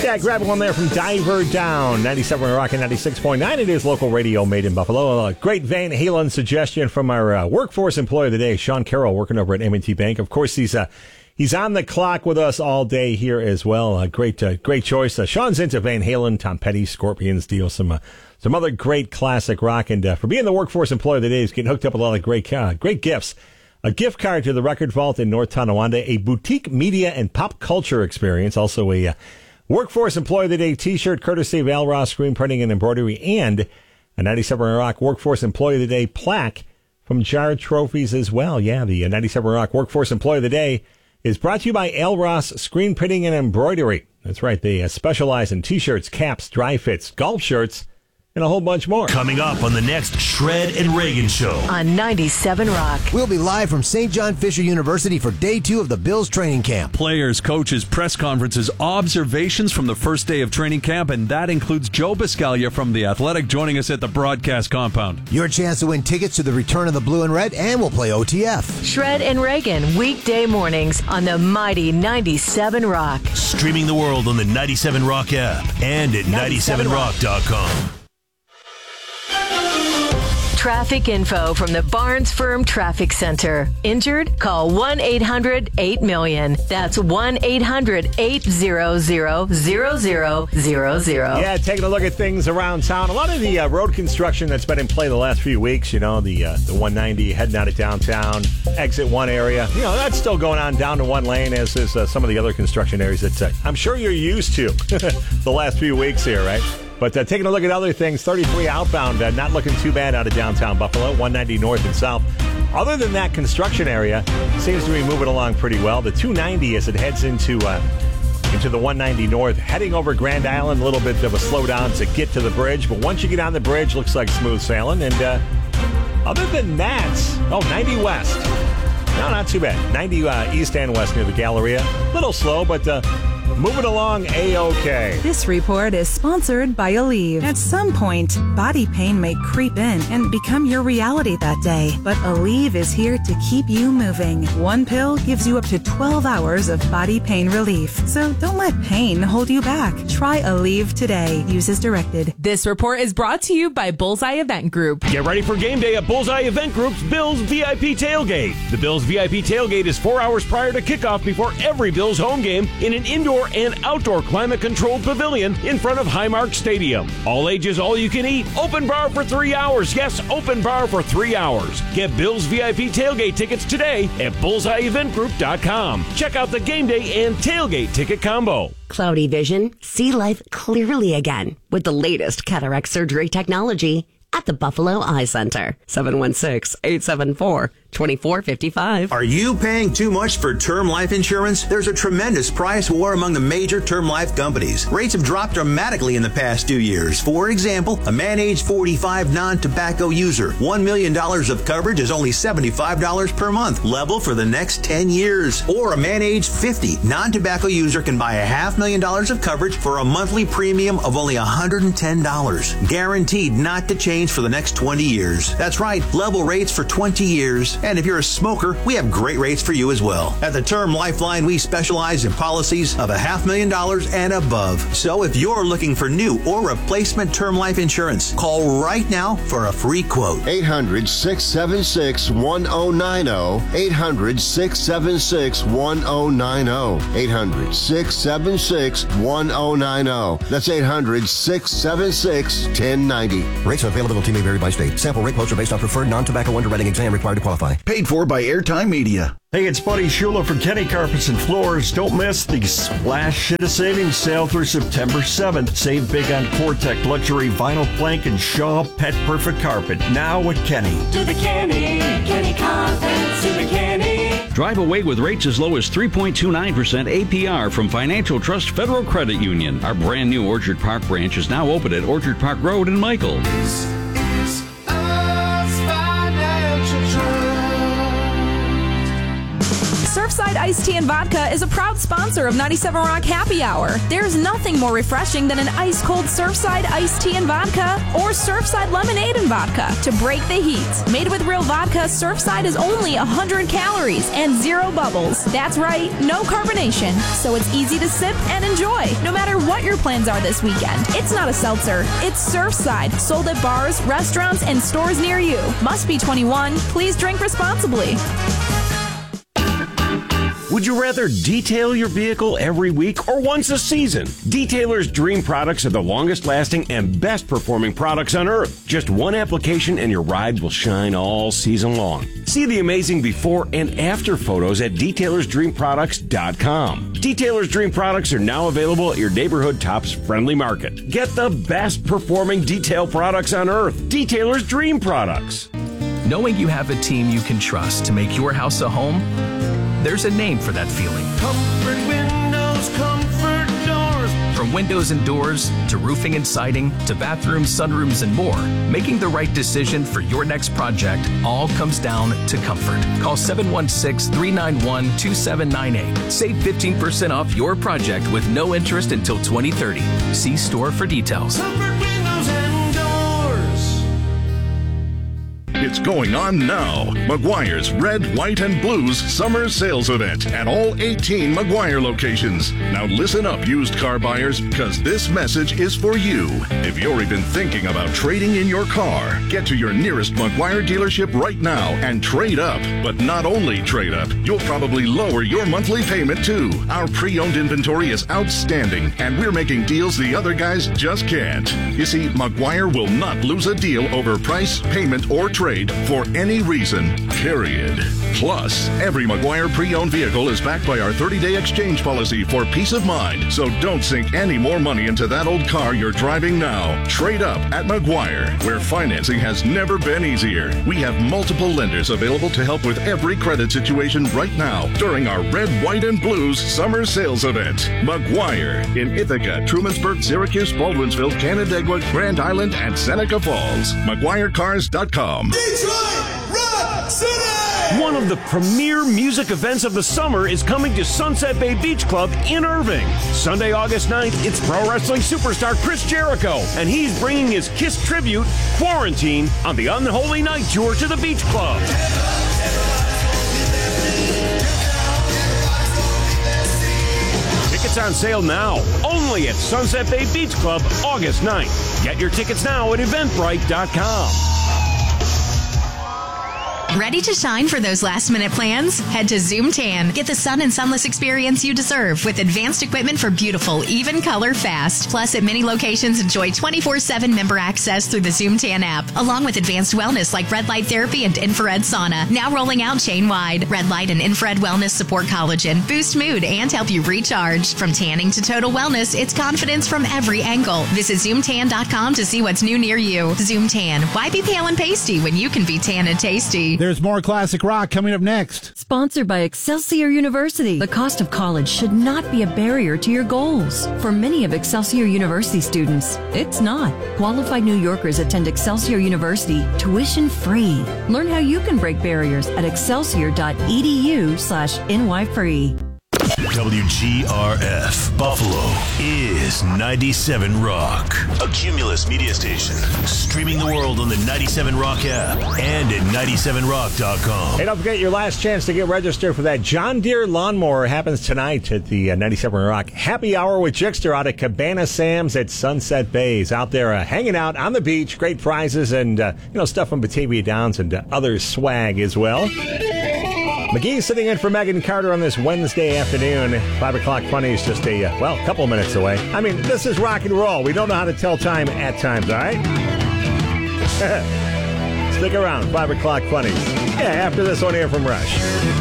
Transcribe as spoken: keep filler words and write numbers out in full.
Yeah, grab one there from Diver Down, ninety-seven Rock and ninety-six point nine. It is local radio made in Buffalo. A great Van Halen suggestion from our uh, workforce employee of the day, Sean Carroll, working over at M and T Bank. Of course, he's uh, he's on the clock with us all day here as well. A great uh, great choice. Uh, Sean's into Van Halen, Tom Petty, Scorpions, Dio, some uh, some other great classic rock. And uh, for being the workforce employee of the day, he's getting hooked up with a lot of great uh, great gifts. A gift card to the Record Vault in North Tonawanda, a boutique media and pop culture experience, also a uh, Workforce Employee of the Day t-shirt courtesy of Al Ross Screen Printing and Embroidery, and a ninety-seven Rock Workforce Employee of the Day plaque from Jar Trophies as well. Yeah, the ninety-seven Rock Workforce Employee of the Day is brought to you by Al Ross Screen Printing and Embroidery. That's right, they uh, specialize in t-shirts, caps, dry fits, golf shirts, and a whole bunch more. Coming up on the next Shred and Reagan Show on ninety-seven Rock. We'll be live from Saint John Fisher University for day two of the Bills training camp. Players, coaches, press conferences, observations from the first day of training camp, and that includes Joe Biscaglia from The Athletic joining us at the broadcast compound. Your chance to win tickets to the return of the Blue and Red, and we'll play O T F. Shred and Reagan, weekday mornings on the mighty ninety-seven Rock. Streaming the world on the ninety-seven Rock app and at ninety-seven rock dot com. Traffic info from the Barnes Firm Traffic Center. Injured? Call one eight hundred eight million. That's one eight hundred eight hundred zero zero zero zero. Yeah, taking a look at things around town. A lot of the uh, road construction that's been in play the last few weeks, you know, the uh, the one ninety heading out of downtown, exit one area. You know, that's still going on down to one lane, as is uh, some of the other construction areas that uh, I'm sure you're used to the last few weeks here, right? But uh, taking a look at other things, thirty-three outbound, uh, not looking too bad out of downtown Buffalo, one ninety north and south. Other than that construction area, seems to be moving along pretty well. The two ninety as it heads into uh, into the one ninety north, heading over Grand Island, a little bit of a slowdown to get to the bridge. But once you get on the bridge, looks like smooth sailing. And uh, other than that, oh, ninety west. No, not too bad. ninety uh, east and west near the Galleria. A little slow, but... Uh, moving along A-OK. This report is sponsored by Aleve. At some point, body pain may creep in and become your reality that day. But Aleve is here to keep you moving. One pill gives you up to twelve hours of body pain relief. So don't let pain hold you back. Try Aleve today. Use as directed. This report is brought to you by Bullseye Event Group. Get ready for game day at Bullseye Event Group's Bills V I P Tailgate. The Bills V I P Tailgate is four hours prior to kickoff before every Bills home game in an indoor and outdoor climate-controlled pavilion in front of Highmark Stadium. All ages, all you can eat. Open bar for three hours. Yes, open bar for three hours. Get Bills V I P tailgate tickets today at bullseye event group dot com. Check out the game day and tailgate ticket combo. Cloudy vision? See life clearly again with the latest cataract surgery technology at the Buffalo Eye Center. seven one six, eight seven four, two four five five. Are you paying too much for term life insurance? There's a tremendous price war among the major term life companies. Rates have dropped dramatically in the past two years. For example, a man age forty-five non-tobacco user, one million dollars of coverage is only seventy-five dollars per month, level for the next ten years. Or a man age fifty non-tobacco user can buy a half million dollars of coverage for a monthly premium of only one hundred ten dollars. Guaranteed not to change for the next twenty years. That's right, level rates for twenty years. And if you're a smoker, we have great rates for you as well. At the Term Lifeline, we specialize in policies of a half million dollars and above. So if you're looking for new or replacement term life insurance, call right now for a free quote. eight hundred, six seven six, one zero nine zero. eight hundred, six seven six, one zero nine zero. eight hundred, six seven six, one zero nine zero. That's eight hundred, six seven six, one zero nine zero. Rates and availability may vary by state. Sample rate quotes are based on preferred non-tobacco underwriting exam required to qualify. Paid for by Airtime Media. Hey, it's Buddy Shula for Kenny Carpets and Floors. Don't miss the Splash Hit of Savings sale through September seventh. Save big on Cortec Luxury Vinyl Plank and Shaw Pet Perfect Carpet. Now at Kenny. To the Kenny, Kenny Carpets, to the Kenny. Drive away with rates as low as three point two nine percent A P R from Financial Trust Federal Credit Union. Our brand new Orchard Park branch is now open at Orchard Park Road in Michael. Surf Surfside Iced Tea and Vodka is a proud sponsor of ninety-seven Rock Happy Hour. There's nothing more refreshing than an ice-cold Surfside Iced Tea and Vodka or Surfside Lemonade and Vodka to break the heat. Made with real vodka, Surfside is only one hundred calories and zero bubbles. That's right, no carbonation, so it's easy to sip and enjoy, no matter what your plans are this weekend. It's not a seltzer, it's Surfside, sold at bars, restaurants, and stores near you. Must be twenty-one. Please drink responsibly. Would you rather detail your vehicle every week or once a season? Detailer's Dream products are the longest lasting and best performing products on earth. Just one application and your ride will shine all season long. See the amazing before and after photos at detailers dream products dot com. Detailer's Dream products are now available at your neighborhood Tops Friendly Market. Get the best performing detail products on earth. Detailer's Dream products. Knowing you have a team you can trust to make your house a home, there's a name for that feeling. Comfort Windows, Comfort Doors. From windows and doors, to roofing and siding, to bathrooms, sunrooms, and more, making the right decision for your next project all comes down to comfort. Call seven one six, three nine one, two seven nine eight. Save fifteen percent off your project with no interest until twenty thirty. See store for details. Comfort Windows and Doors. It's going on now. Meguiar's Red, White, and Blues Summer Sales Event at all eighteen Meguiar locations. Now listen up, used car buyers, because this message is for you. If you're even thinking about trading in your car, get to your nearest Meguiar dealership right now and trade up. But not only trade up, you'll probably lower your monthly payment too. Our pre-owned inventory is outstanding, and we're making deals the other guys just can't. You see, Meguiar will not lose a deal over price, payment, or trade for any reason, period. Plus, every Meguiar pre-owned vehicle is backed by our thirty-day exchange policy for peace of mind. So don't sink any more money into that old car you're driving now. Trade up at Meguiar, where financing has never been easier. We have multiple lenders available to help with every credit situation right now during our Red, White, and Blues Summer Sales Event. Meguiar in Ithaca, Trumansburg, Syracuse, Baldwinsville, Canandaigua, Grand Island, and Seneca Falls. Meguiar Cars dot com. Detroit Rock City! One of the premier music events of the summer is coming to Sunset Bay Beach Club in Irving. Sunday, August ninth, it's pro wrestling superstar Chris Jericho, and he's bringing his Kiss tribute, Quarantine, on the Unholy Night Tour to the Beach Club. Tickets on sale now, only at Sunset Bay Beach Club, August ninth. Get your tickets now at eventbrite dot com. Ready to shine for those last-minute plans? Head to Zoom Tan. Get the sun and sunless experience you deserve with advanced equipment for beautiful, even color fast. Plus, at many locations, enjoy twenty-four seven member access through the Zoom Tan app, along with advanced wellness like red light therapy and infrared sauna. Now rolling out chain-wide. Red light and infrared wellness support collagen, boost mood, and help you recharge. From tanning to total wellness, it's confidence from every angle. Visit zoom tan dot com to see what's new near you. Zoom Tan. Why be pale and pasty when you can be tan and tasty? There's more classic rock coming up next. Sponsored by Excelsior University. The cost of college should not be a barrier to your goals. For many of Excelsior University students, it's not. Qualified New Yorkers attend Excelsior University tuition free. Learn how you can break barriers at excelsior dot e d u slash n y free. W G R F Buffalo is ninety-seven Rock, a Cumulus media station, streaming the world on the ninety-seven Rock app and at ninety-seven rock dot com. Hey, don't forget your last chance to get registered for that John Deere lawnmower happens tonight at the uh, ninety-seven Rock Happy Hour with Chickster out at Cabana Sam's at Sunset Bays. Out there uh, hanging out on the beach, great prizes and uh, you know stuff from Batavia Downs and uh, other swag as well. McGee sitting in for Megan Carter on this Wednesday afternoon. Five o'clock funny is just a, uh, well, couple minutes away. I mean, this is rock and roll. We don't know how to tell time at times, all right? Stick around. Five o'clock funnies. Yeah, after this one here from Rush.